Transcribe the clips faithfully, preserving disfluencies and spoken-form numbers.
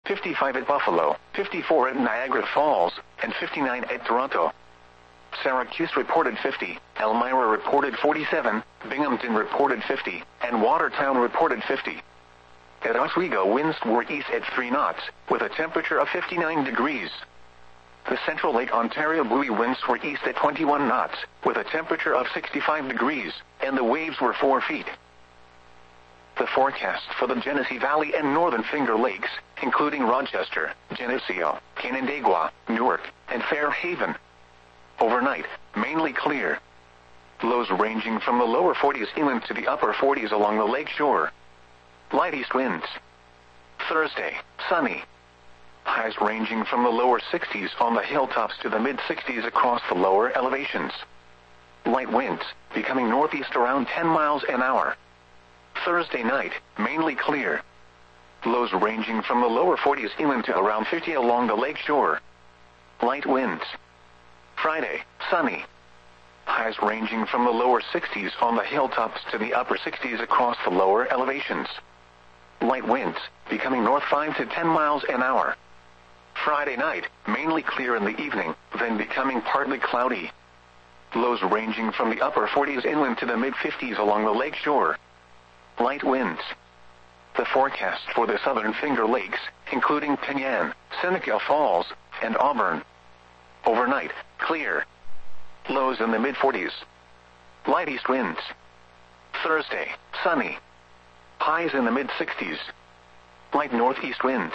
fifty-five at Buffalo, fifty-four at Niagara Falls, and fifty-nine at Toronto. Syracuse reported fifty, Elmira reported forty-seven, Binghamton reported fifty, and Watertown reported fifty. At Oswego, winds were east at three knots, with a temperature of fifty-nine degrees. The Central Lake Ontario buoy winds were east at twenty-one knots, with a temperature of sixty-five degrees, and the waves were four feet. The forecast for the Genesee Valley and Northern Finger Lakes, including Rochester, Geneseo, Canandaigua, Newark, and Fairhaven. Overnight, mainly clear. Lows ranging from the lower forties inland to the upper forties along the lake shore. Light east winds. Thursday, sunny. Highs ranging from the lower sixties on the hilltops to the mid-sixties across the lower elevations. Light winds, becoming northeast around ten miles an hour. Thursday night, mainly clear. Lows ranging from the lower forties inland to around fifty along the lake shore. Light winds. Friday, sunny. Highs ranging from the lower sixties on the hilltops to the upper sixties across the lower elevations. Light winds, becoming north five to ten miles an hour. Friday night, mainly clear in the evening, then becoming partly cloudy. Lows ranging from the upper forties inland to the mid-fifties along the lake shore. Light winds. The forecast for the Southern Finger Lakes, including Penyan, Seneca Falls, and Auburn. Overnight, clear. Lows in the mid-forties. Light east winds. Thursday, sunny. Highs in the mid-sixties. Light northeast winds.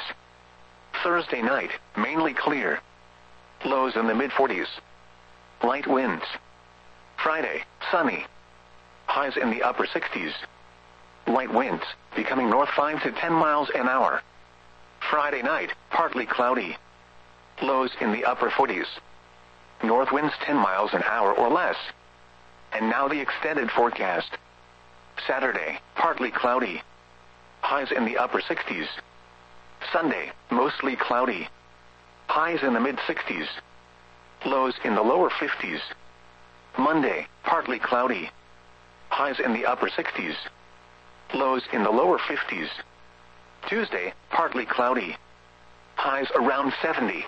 Thursday night, mainly clear. Lows in the mid-forties. Light winds. Friday, sunny. Highs in the upper sixties. Light winds, becoming north five to ten miles an hour. Friday night, partly cloudy. Lows in the upper forties. North winds ten miles an hour or less. And now the extended forecast. Saturday, partly cloudy. Highs in the upper sixties. Sunday, mostly cloudy. Highs in the mid-sixties. Lows in the lower fifties. Monday, partly cloudy. Highs in the upper sixties. Lows in the lower fifties. Tuesday, partly cloudy. Highs around seventy.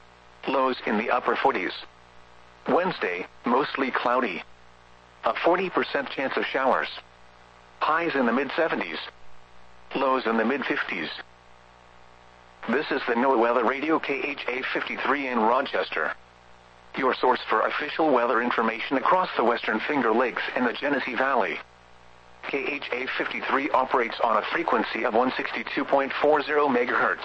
Lows in the upper forties. Wednesday, mostly cloudy. A forty percent chance of showers. Highs in the mid-seventies. Lows in the mid-fifties. This is the NOAA Weather Radio K H A fifty-three in Rochester. Your source for official weather information across the Western Finger Lakes and the Genesee Valley. K H A fifty-three operates on a frequency of one sixty-two point four zero megahertz.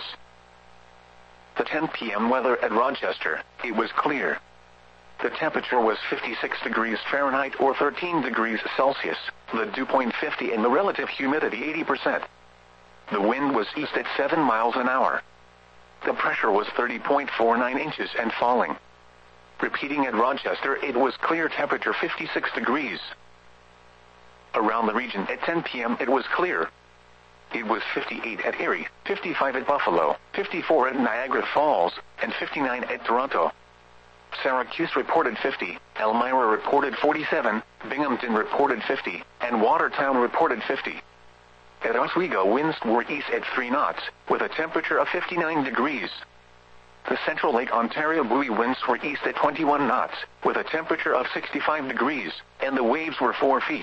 The ten p m weather at Rochester, it was clear. The temperature was fifty-six degrees Fahrenheit or thirteen degrees Celsius, the dew point fifty and the relative humidity eighty percent. The wind was east at seven miles an hour. The pressure was thirty point four nine inches and falling. Repeating at Rochester, it was clear, temperature fifty-six degrees. Around the region at ten p m it was clear. It was fifty-eight at Erie, fifty-five at Buffalo, fifty-four at Niagara Falls, and fifty-nine at Toronto. Syracuse reported fifty, Elmira reported forty-seven, Binghamton reported fifty, and Watertown reported fifty. At Oswego, winds were east at three knots, with a temperature of fifty-nine degrees. The Central Lake Ontario buoy winds were east at twenty-one knots, with a temperature of sixty-five degrees, and the waves were four feet.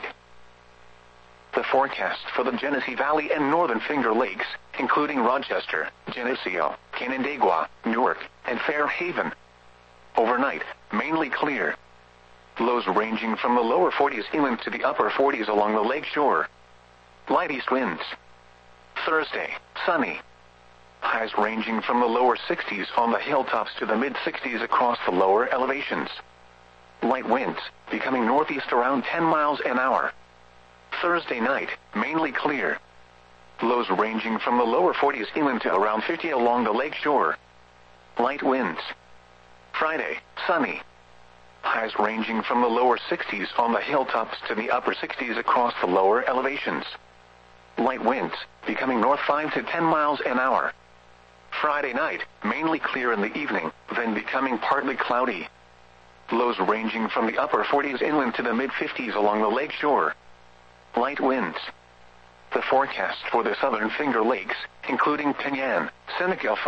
The forecast for the Genesee Valley and Northern Finger Lakes, including Rochester, Geneseo, Canandaigua, Newark, and Fairhaven. Overnight, mainly clear. Lows ranging from the lower forties inland to the upper forties along the lake shore. Light east winds. Thursday, sunny. Highs ranging from the lower sixties on the hilltops to the mid-sixties across the lower elevations. Light winds, becoming northeast around ten miles an hour. Thursday night, mainly clear. Lows ranging from the lower forties inland to around fifty along the lake shore. Light winds. Friday, sunny. Highs ranging from the lower sixties on the hilltops to the upper sixties across the lower elevations. Light winds, becoming north five to ten miles an hour. Friday night, mainly clear in the evening, then becoming partly cloudy. Lows ranging from the upper forties inland to the mid-fifties along the lake shore. Light winds. The forecast for the Southern Finger Lakes, including Penyan, Seneca